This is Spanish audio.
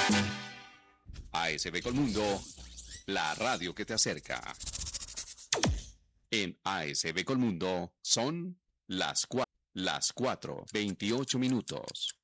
ASB Colmundo, la radio que te acerca. En ASB Colmundo son las 4:28 minutos.